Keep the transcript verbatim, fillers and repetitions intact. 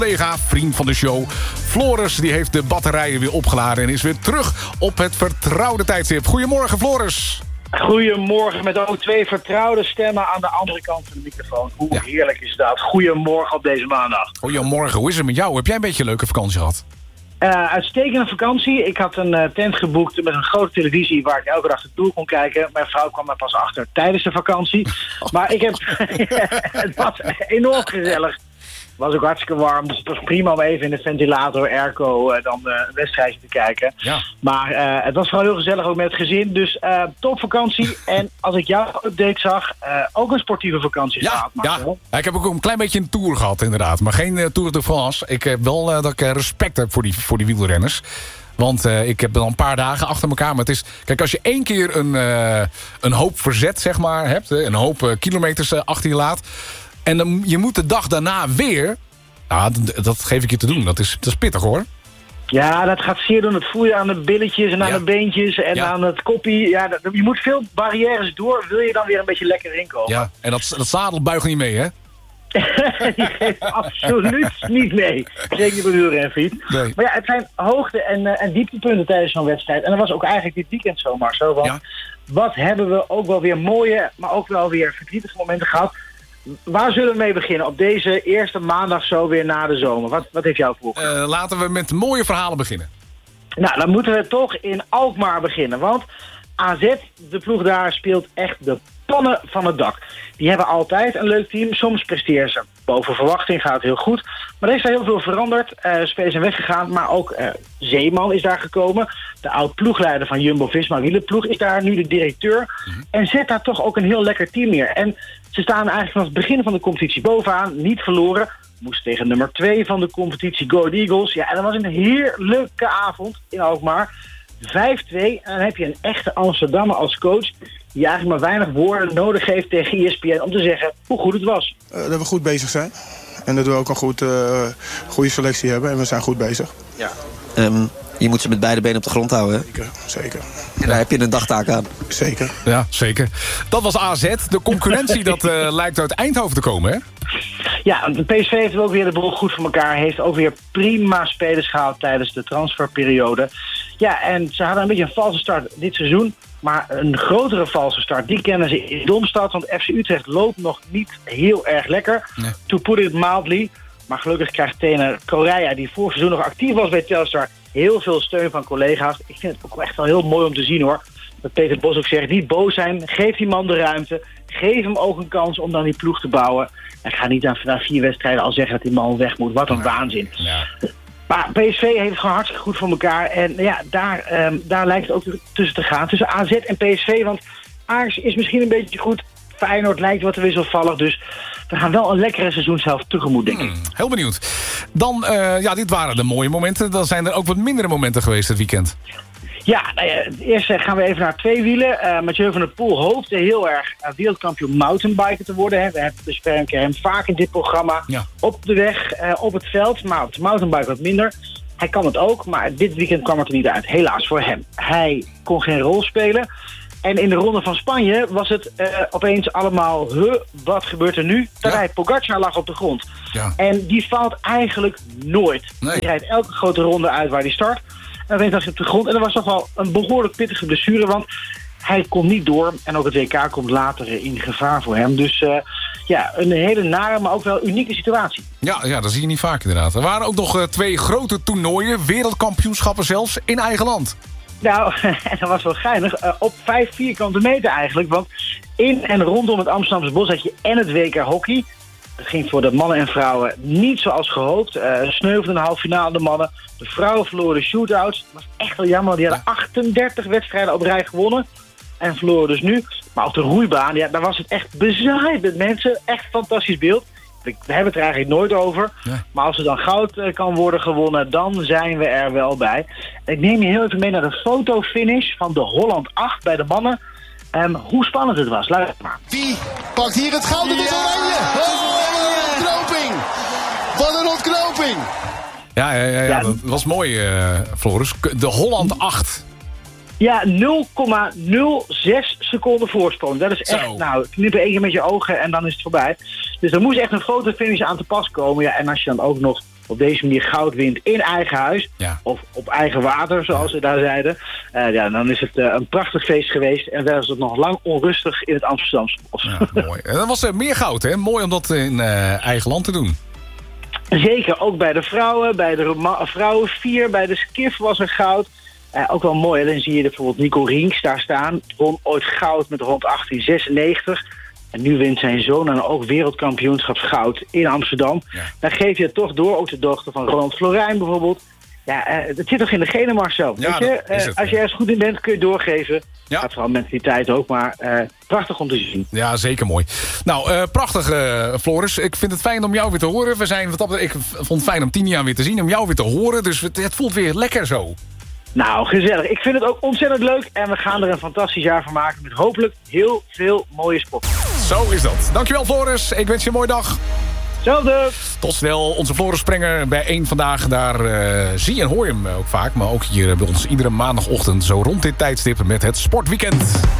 Collega, vriend van de show, Floris, die heeft de batterijen weer opgeladen en is weer terug op het vertrouwde tijdstip. Goedemorgen, Floris. Goedemorgen met ook twee vertrouwde stemmen aan de andere kant van de microfoon. Hoe ja. heerlijk is dat? Goedemorgen op deze maandag. Goedemorgen, hoe is het met jou? Heb jij een beetje een leuke vakantie gehad? Uh, uitstekende vakantie. Ik had een uh, tent geboekt met een grote televisie waar ik elke dag de Tour kon kijken. Mijn vrouw kwam er pas achter tijdens de vakantie. Maar ik heb... het was enorm gezellig. Het was ook hartstikke warm, dus het was prima om even in de ventilator, airco, uh, dan uh, een wedstrijdje te kijken. Ja. Maar uh, het was vooral heel gezellig ook met het gezin, dus uh, topvakantie. En als ik jouw update zag, uh, ook een sportieve vakantie ja, gehad. Ja. ja, ik heb ook een klein beetje een tour gehad inderdaad, maar geen uh, Tour de France. Ik heb wel uh, dat ik uh, respect heb voor die, voor die wielrenners. Want uh, ik heb dan een paar dagen achter elkaar. Maar het is, kijk, als je één keer een, uh, een hoop verzet, zeg maar, hebt, een hoop uh, kilometers uh, achter je laat. En dan, je moet de dag daarna weer... Nou, dat, dat geef ik je te doen. Dat is, dat is pittig, hoor. Ja, dat gaat zeer doen. Het voel je aan de billetjes en aan ja. de beentjes en ja. aan het koppie. Ja, dat, je moet veel barrières door. Wil je dan weer een beetje lekker inkomen? Ja, en dat, dat zadel buigt niet mee, hè? Die geeft absoluut niet mee. Zeker niet bij wielrenfiets. Nee. Maar ja, het zijn hoogte- en, uh, en dieptepunten tijdens zo'n wedstrijd. En dat was ook eigenlijk dit weekend zomaar zo. Want ja. wat hebben we ook wel weer mooie, maar ook wel weer verdrietige momenten gehad. Waar zullen we mee beginnen op deze eerste maandag zo weer na de zomer? Wat, wat heeft jou voor? Uh, laten we met mooie verhalen beginnen. Nou, dan moeten we toch in Alkmaar beginnen. Want A Z, de ploeg daar, speelt echt de pannen van het dak. Die hebben altijd een leuk team. Soms presteren ze boven verwachting, gaat het heel goed. Maar er is daar heel veel veranderd. Uh, spelers zijn weggegaan, maar ook uh, Zeeman is daar gekomen. De oud-ploegleider van Jumbo-Visma wielerploeg is daar nu de directeur. Mm-hmm. En zet daar toch ook een heel lekker team neer. En ze staan eigenlijk vanaf het begin van de competitie bovenaan. Niet verloren. Moest tegen nummer twee van de competitie Go Eagles. Ja, en dat was een heerlijke avond in Alkmaar. vijf twee. En dan heb je een echte Amsterdammer als coach die eigenlijk maar weinig woorden nodig heeft tegen E S P N om te zeggen hoe goed het was. Uh, dat we goed bezig zijn. En dat we ook een goed, uh, goede selectie hebben. En we zijn goed bezig. Ja. Um, je moet ze met beide benen op de grond houden. Hè? Zeker, zeker. En daar heb je een dagtaak aan. Zeker. Ja, zeker. Dat was A Z. De concurrentie dat uh, lijkt uit Eindhoven te komen, hè? Ja, de P S V heeft ook weer de boel goed voor elkaar. Heeft ook weer prima spelers gehaald tijdens de transferperiode. Ja, en ze hadden een beetje een valse start dit seizoen. Maar een grotere valse start, die kennen ze in Domstad. Want F C Utrecht loopt nog niet heel erg lekker. Nee. To put it mildly. Maar gelukkig krijgt trainer Correa, die vorig seizoen nog actief was bij Telstar, heel veel steun van collega's. Ik vind het ook echt wel heel mooi om te zien, hoor. Dat Peter Bos ook zegt, niet boos zijn. Geef die man de ruimte. Geef hem ook een kans om dan die ploeg te bouwen. En ga niet na vier wedstrijden al zeggen dat die man weg moet. Wat een ja. waanzin. Ja. Maar P S V heeft het gewoon hartstikke goed voor elkaar. En ja, daar, um, daar lijkt het ook tussen te gaan. Tussen A Z en P S V. Want Ajax is misschien een beetje goed. Feyenoord lijkt wat wisselvallig. Dus we gaan wel een lekkere seizoen zelf tegemoet, denk ik. Hmm, heel benieuwd. Dan, uh, ja, dit waren de mooie momenten. Dan zijn er ook wat mindere momenten geweest dit weekend. Ja, nou ja, eerst gaan we even naar twee wielen. Uh, Mathieu van der Poel hoopte heel erg uh, wereldkampioen mountainbiken te worden. Hè. We hebben bespreken hem vaak in dit programma. Ja. Op de weg, uh, op het veld, maar op de mountainbike wat minder. Hij kan het ook, maar dit weekend kwam het er niet uit. Helaas voor hem. Hij kon geen rol spelen. En in de ronde van Spanje was het uh, opeens allemaal... Huh, wat gebeurt er nu? Tadej ja. Pogacar lag op de grond. Ja. En die valt eigenlijk nooit. Nee. Die rijdt elke grote ronde uit waar hij start. En dan lag hij op de grond. En dat was toch wel een behoorlijk pittige blessure. Want hij komt niet door. En ook het W K komt later in gevaar voor hem. Dus uh, ja, een hele nare, maar ook wel unieke situatie. Ja, ja, dat zie je niet vaak inderdaad. Er waren ook nog uh, twee grote toernooien. Wereldkampioenschappen zelfs in eigen land. Nou, dat was wel geinig. Uh, op vijf vierkante meter eigenlijk. Want in en rondom het Amsterdamse Bos had je en het W K hockey. Dat ging voor de mannen en vrouwen niet zoals gehoopt. Uh, sneuvelden de halve finale de mannen. De vrouwen verloren de shootouts. Dat was echt wel jammer. Die hadden achtendertig wedstrijden op rij gewonnen. En verloren dus nu. Maar op de roeibaan, ja, daar was het echt bezaaid met mensen. Echt fantastisch beeld. We hebben het er eigenlijk nooit over. Ja. Maar als er dan goud uh, kan worden gewonnen, dan zijn we er wel bij. Ik neem je heel even mee naar de fotofinish van de Holland acht bij de mannen. Um, hoe spannend het was. Luister maar. Wie pakt hier het goud? Het is oranje! Oh, wat een ontknoping! Wat een ontknoping! Ja, ja, ja, ja, dat was mooi, uh, Floris. De Holland acht. Ja, nul komma nul zes seconden voorsprong. Dat is echt, Zo. nou, knip één keer met je ogen en dan is het voorbij. Dus er moest echt een fotofinish aan te pas komen. Ja, en als je dan ook nog op deze manier goud wint in eigen huis. Ja. Of op eigen water, zoals ze daar zeiden. Uh, ja, dan is het uh, een prachtig feest geweest. En was het nog lang onrustig in het Amsterdamse bos. Ja, mooi. En dan was er meer goud, hè? Mooi om dat in uh, eigen land te doen. Zeker, ook bij de vrouwen, bij de ma- vrouwen vier, bij de skiff was er goud. Uh, ook wel mooi, hè? Dan zie je bijvoorbeeld Nico Rinks daar staan. Won ooit goud met rond achttien zesennegentig. En nu wint zijn zoon dan ook wereldkampioenschapsgoud in Amsterdam. Ja. Dan geef je het toch door, ook de dochter van Ronald Florijn bijvoorbeeld. Ja, uh, het zit toch in de genen, Marcel. Ja, weet je? Uh, het, als je ergens goed in bent, kun je doorgeven. Ja. Gaat vooral mentaliteit ook, maar uh, prachtig om te zien. Ja, zeker mooi. Nou, uh, prachtig, uh, Floris. Ik vind het fijn om jou weer te horen. We zijn, wat dat, ik vond het fijn om Tinian weer te zien, om jou weer te horen. Dus het, het voelt weer lekker zo. Nou, gezellig. Ik vind het ook ontzettend leuk. En we gaan er een fantastisch jaar van maken. Met hopelijk heel veel mooie sport. Zo is dat. Dankjewel, Floris. Ik wens je een mooie dag. Hetzelfde. Tot snel. Onze Floris Sprenger bij één Vandaag. Daar uh, zie je en hoor je hem ook vaak. Maar ook hier bij ons iedere maandagochtend zo rond dit tijdstip met het Sportweekend.